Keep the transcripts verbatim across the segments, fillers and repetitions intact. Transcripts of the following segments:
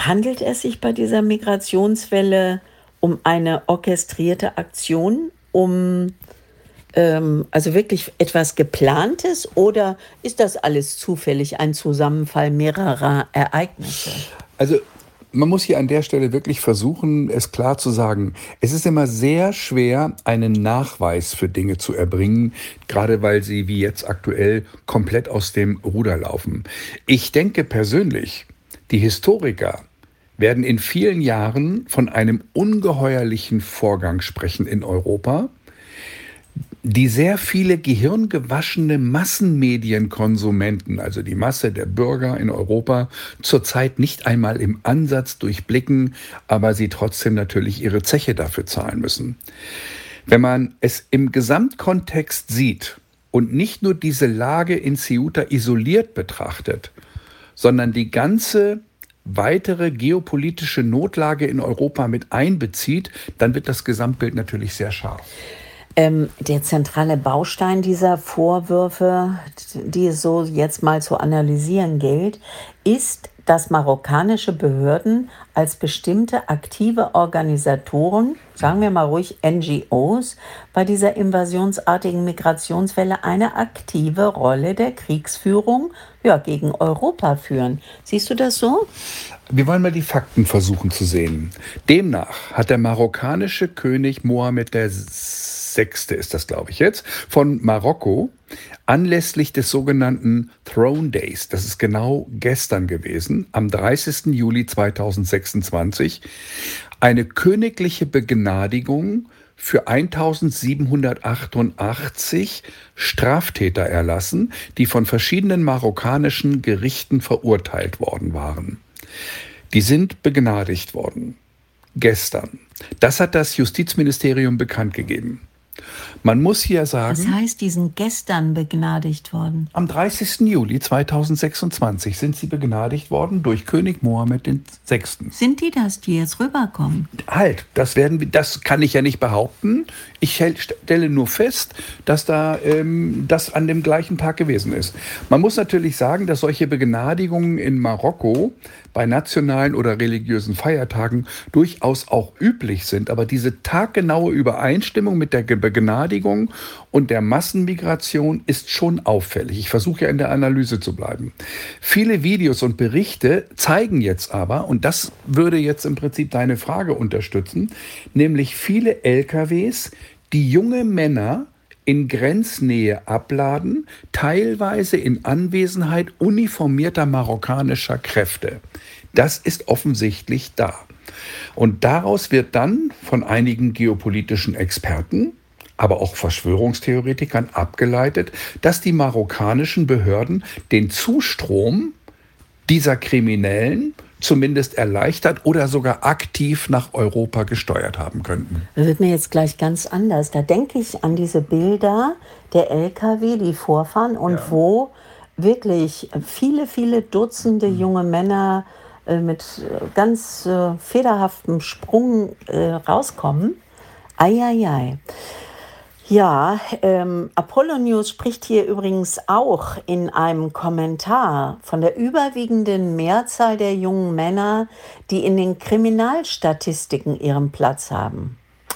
handelt es sich bei dieser Migrationswelle um eine orchestrierte Aktion, um ähm, also wirklich etwas Geplantes, oder ist das alles zufällig ein Zusammenfall mehrerer Ereignisse? Also man muss hier an der Stelle wirklich versuchen, es klar zu sagen. Es ist immer sehr schwer, einen Nachweis für Dinge zu erbringen, gerade weil sie wie jetzt aktuell komplett aus dem Ruder laufen. Ich denke persönlich, die Historiker werden in vielen Jahren von einem ungeheuerlichen Vorgang sprechen in Europa, die sehr viele gehirngewaschene Massenmedienkonsumenten, also die Masse der Bürger in Europa, zurzeit nicht einmal im Ansatz durchblicken, aber sie trotzdem natürlich ihre Zeche dafür zahlen müssen. Wenn man es im Gesamtkontext sieht und nicht nur diese Lage in Ceuta isoliert betrachtet, sondern die ganze weitere geopolitische Notlage in Europa mit einbezieht, dann wird das Gesamtbild natürlich sehr scharf. Ähm, der zentrale Baustein dieser Vorwürfe, die es so jetzt mal zu analysieren gilt, ist, dass marokkanische Behörden als bestimmte aktive Organisatoren, sagen wir mal ruhig N G Os, bei dieser invasionsartigen Migrationswelle eine aktive Rolle der Kriegsführung, ja, gegen Europa führen. Siehst du das so? Wir wollen mal die Fakten versuchen zu sehen. Demnach hat der marokkanische König Mohammed der Sechste, ist das glaube ich jetzt, von Marokko anlässlich des sogenannten Throne Days, das ist genau gestern gewesen, am dreißigsten Juli zweitausendsechsundzwanzig, eine königliche Begnadigung für eintausendsiebenhundertachtundachtzig Straftäter erlassen, die von verschiedenen marokkanischen Gerichten verurteilt worden waren. Die sind begnadigt worden. Gestern. Das hat das Justizministerium bekannt gegeben. Man muss hier sagen... Das heißt, die sind gestern begnadigt worden? Am dreißigsten Juli zweitausendsechsundzwanzig sind sie begnadigt worden durch König Mohammed der Sechste. Sind die das, die jetzt rüberkommen? Halt, das werden wir, das kann ich ja nicht behaupten. Ich stelle nur fest, dass da ähm, das an dem gleichen Tag gewesen ist. Man muss natürlich sagen, dass solche Begnadigungen in Marokko bei nationalen oder religiösen Feiertagen durchaus auch üblich sind. Aber diese taggenaue Übereinstimmung mit der Begnadigung und der Massenmigration ist schon auffällig. Ich versuche ja in der Analyse zu bleiben. Viele Videos und Berichte zeigen jetzt aber, und das würde jetzt im Prinzip deine Frage unterstützen, nämlich viele L K Ws, die junge Männer in Grenznähe abladen, teilweise in Anwesenheit uniformierter marokkanischer Kräfte. Das ist offensichtlich da. Und daraus wird dann von einigen geopolitischen Experten, aber auch Verschwörungstheoretikern abgeleitet, dass die marokkanischen Behörden den Zustrom dieser Kriminellen zumindest erleichtert oder sogar aktiv nach Europa gesteuert haben könnten. Das wird mir jetzt gleich ganz anders. Da denke ich an diese Bilder der L K W, die vorfahren und ja, wo wirklich viele, viele Dutzende mhm. junge Männer äh, mit ganz äh, federhaftem Sprung äh, rauskommen. Eieiei. Ja, ähm, Apollo News spricht hier übrigens auch in einem Kommentar von der überwiegenden Mehrzahl der jungen Männer, die in den Kriminalstatistiken ihren Platz haben.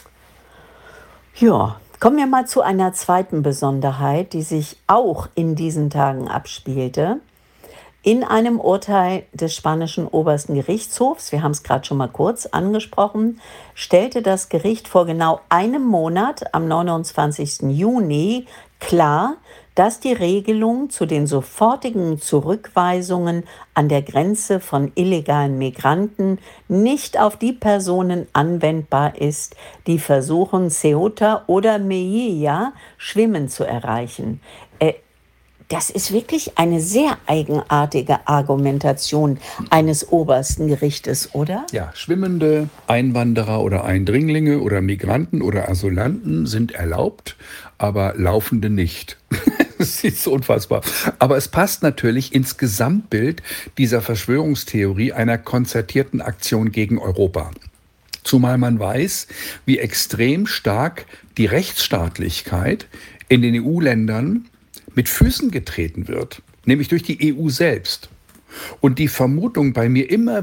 Ja, kommen wir mal zu einer zweiten Besonderheit, die sich auch in diesen Tagen abspielte. In einem Urteil des spanischen obersten Gerichtshofs, wir haben es gerade schon mal kurz angesprochen, stellte das Gericht vor genau einem Monat, am neunundzwanzigsten Juni, klar, dass die Regelung zu den sofortigen Zurückweisungen an der Grenze von illegalen Migranten nicht auf die Personen anwendbar ist, die versuchen, Ceuta oder Melilla schwimmen zu erreichen. Äh, Das ist wirklich eine sehr eigenartige Argumentation eines obersten Gerichtes, oder? Ja, schwimmende Einwanderer oder Eindringlinge oder Migranten oder Asylanten sind erlaubt, aber Laufende nicht. Das ist so unfassbar. Aber es passt natürlich ins Gesamtbild dieser Verschwörungstheorie einer konzertierten Aktion gegen Europa. Zumal man weiß, wie extrem stark die Rechtsstaatlichkeit in den E U-Ländern mit Füßen getreten wird, nämlich durch die E U selbst. Und die Vermutung bei mir immer